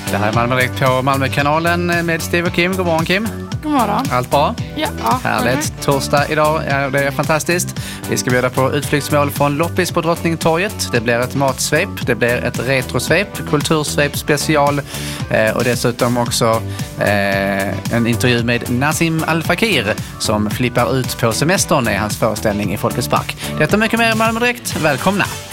Det här är Malmö Direkt på Malmökanalen med Steve och Kim. God morgon, Kim. God morgon. Allt bra? Ja. Härligt. Torsdag idag, ja, det är fantastiskt. Vi ska bjuda på utflyktsmål från Loppis på Drottningtorget. Det blir ett matsvep, det blir ett retrosvep, kultursvep special och dessutom också en intervju med Nassim Al Fakir som flippar ut på semestern i hans föreställning i Folkets Park. Detta mycket mer i Malmö Direkt. Välkomna!